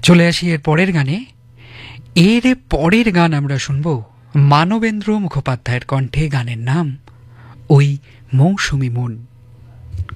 চলে আসি এর পরের গানে। এর পরের গান আমরা শুনব মানবেন্দ্র মুখোপাধ্যায়ের কণ্ঠে। গানের নাম ওই মৌসুমী মন।